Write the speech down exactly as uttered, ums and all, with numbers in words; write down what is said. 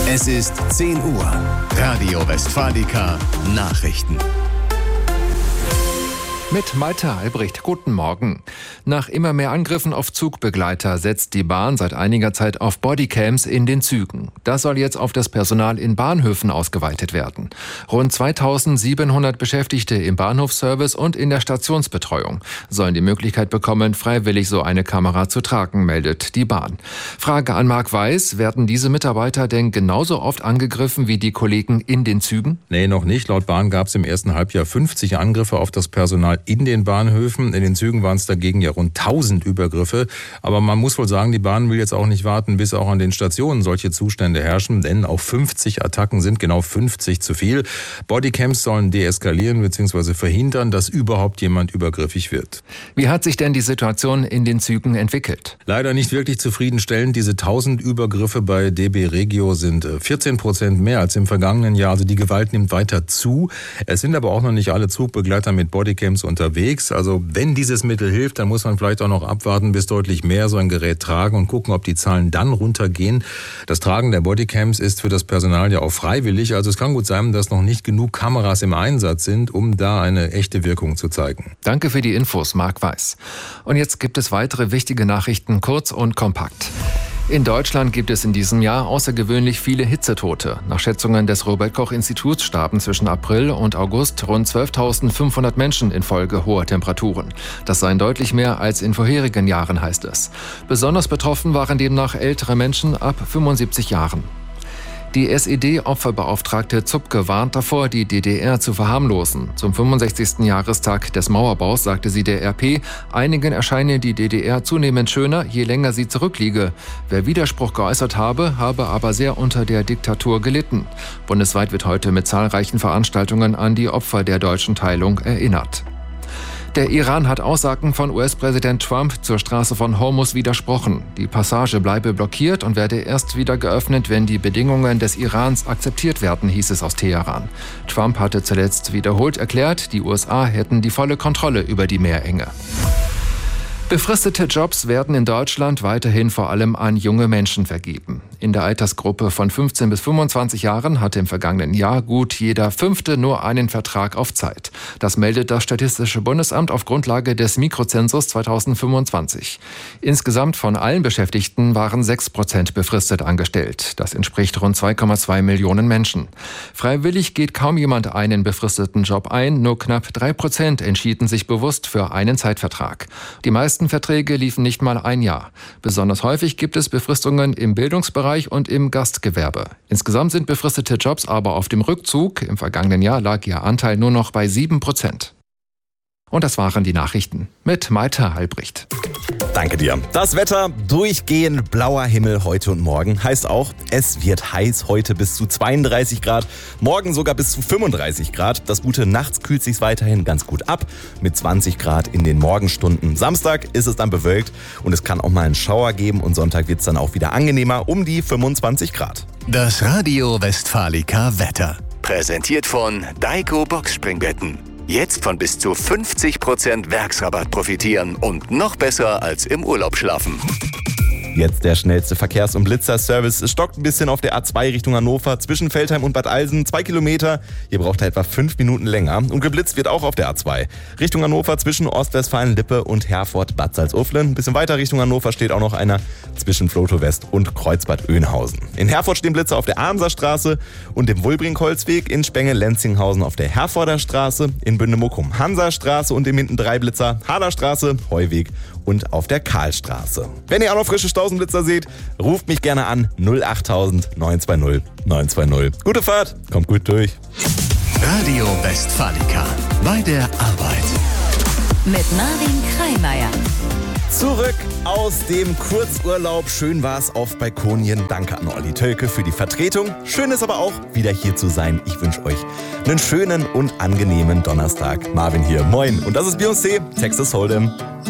Es ist zehn Uhr. Radio Westfalica Nachrichten. Mit Malte Albrecht, guten Morgen. Nach immer mehr Angriffen auf Zugbegleiter setzt die Bahn seit einiger Zeit auf Bodycams in den Zügen. Das soll jetzt auf das Personal in Bahnhöfen ausgeweitet werden. Rund zweitausendsiebenhundert Beschäftigte im Bahnhofsservice und in der Stationsbetreuung sollen die Möglichkeit bekommen, freiwillig so eine Kamera zu tragen, meldet die Bahn. Frage an Marc Weiß, werden diese Mitarbeiter denn genauso oft angegriffen wie die Kollegen in den Zügen? Nee, noch nicht. Laut Bahn gab es im ersten Halbjahr fünfzig Angriffe auf das Personal in den Bahnhöfen. In den Zügen waren es dagegen ja rund tausend Übergriffe. Aber man muss wohl sagen, die Bahn will jetzt auch nicht warten, bis auch an den Stationen solche Zustände herrschen, denn auch fünfzig Attacken sind genau fünfzig zu viel. Bodycams sollen deeskalieren bzw. verhindern, dass überhaupt jemand übergriffig wird. Wie hat sich denn die Situation in den Zügen entwickelt? Leider nicht wirklich zufriedenstellend. Diese tausend Übergriffe bei D B Regio sind vierzehn Prozent mehr als im vergangenen Jahr. Also die Gewalt nimmt weiter zu. Es sind aber auch noch nicht alle Zugbegleiter mit Bodycams unterwegs. Also wenn dieses Mittel hilft, dann muss man vielleicht auch noch abwarten, bis deutlich mehr so ein Gerät tragen und gucken, ob die Zahlen dann runtergehen. Das Tragen der Bodycams ist für das Personal ja auch freiwillig. Also es kann gut sein, dass noch nicht genug Kameras im Einsatz sind, um da eine echte Wirkung zu zeigen. Danke für die Infos, Marc Weiß. Und jetzt gibt es weitere wichtige Nachrichten, kurz und kompakt. In Deutschland gibt es in diesem Jahr außergewöhnlich viele Hitzetote. Nach Schätzungen des Robert-Koch-Instituts starben zwischen April und August rund zwölftausendfünfhundert Menschen infolge hoher Temperaturen. Das seien deutlich mehr als in vorherigen Jahren, heißt es. Besonders betroffen waren demnach ältere Menschen ab fünfundsiebzig Jahren. Die S E D-Opferbeauftragte Zupke warnt davor, die D D R zu verharmlosen. Zum fünfundsechzigsten Jahrestag des Mauerbaus sagte sie der R P, einigen erscheine die D D R zunehmend schöner, je länger sie zurückliege. Wer Widerspruch geäußert habe, habe aber sehr unter der Diktatur gelitten. Bundesweit wird heute mit zahlreichen Veranstaltungen an die Opfer der deutschen Teilung erinnert. Der Iran hat Aussagen von U S-Präsident Trump zur Straße von Hormuz widersprochen. Die Passage bleibe blockiert und werde erst wieder geöffnet, wenn die Bedingungen des Irans akzeptiert werden, hieß es aus Teheran. Trump hatte zuletzt wiederholt erklärt, die U S A hätten die volle Kontrolle über die Meerenge. Befristete Jobs werden in Deutschland weiterhin vor allem an junge Menschen vergeben. In der Altersgruppe von fünfzehn bis fünfundzwanzig Jahren hatte im vergangenen Jahr gut jeder Fünfte nur einen Vertrag auf Zeit. Das meldet das Statistische Bundesamt auf Grundlage des Mikrozensus zweitausendfünfundzwanzig. Insgesamt von allen Beschäftigten waren sechs Prozent befristet angestellt. Das entspricht rund zwei Komma zwei Millionen Menschen. Freiwillig geht kaum jemand einen befristeten Job ein, nur knapp drei Prozent entschieden sich bewusst für einen Zeitvertrag. Die meisten Verträge liefen nicht mal ein Jahr. Besonders häufig gibt es Befristungen im Bildungsbereich und im Gastgewerbe. Insgesamt sind befristete Jobs aber auf dem Rückzug. Im vergangenen Jahr lag ihr Anteil nur noch bei sieben Prozent. Und das waren die Nachrichten mit Malte Albrecht. Danke dir. Das Wetter, durchgehend blauer Himmel heute und morgen, heißt auch, es wird heiß, heute bis zu zweiunddreißig Grad, morgen sogar bis zu fünfunddreißig Grad. Das Gute, nachts kühlt sich weiterhin ganz gut ab, mit zwanzig Grad in den Morgenstunden. Samstag ist es dann bewölkt und es kann auch mal einen Schauer geben und Sonntag wird es dann auch wieder angenehmer, um die fünfundzwanzig Grad. Das Radio Westfalica Wetter. Präsentiert von Daiko Boxspringbetten. Jetzt von bis zu fünfzig Prozent Werksrabatt profitieren und noch besser als im Urlaub schlafen. Jetzt der schnellste Verkehrs- und Blitzerservice. Es stockt ein bisschen auf der A zwei Richtung Hannover, zwischen Veltheim und Bad Eilsen, zwei Kilometer. Ihr braucht etwa fünf Minuten länger. Und geblitzt wird auch auf der A zwei. Richtung Hannover zwischen Ostwestfalen-Lippe und Herford-Bad Salzuflen. Ein bisschen weiter Richtung Hannover steht auch noch einer zwischen Flotow West und Kreuzbad-Oeynhausen. In Herford stehen Blitzer auf der Arnser und dem Wulbrink-Holzweg, in Spenge-Lenzinghausen auf der Herforder Straße, in Bündemuckum Hansa-Straße und im hinten drei Blitzer Haderstraße, Heuweg und auf der Karlstraße. Wenn ihr auch noch frische Stausenblitzer seht, ruft mich gerne an null achttausend neun zwei null neun zwei null. Gute Fahrt, kommt gut durch. Radio Westfalica. Bei der Arbeit. Mit Marvin Kreimeier. Zurück aus dem Kurzurlaub. Schön war's auf Balkonien. Danke an Olli Tölke für die Vertretung. Schön ist aber auch, wieder hier zu sein. Ich wünsche euch einen schönen und angenehmen Donnerstag. Marvin hier, moin. Und das ist Beyoncé, Texas Hold'em.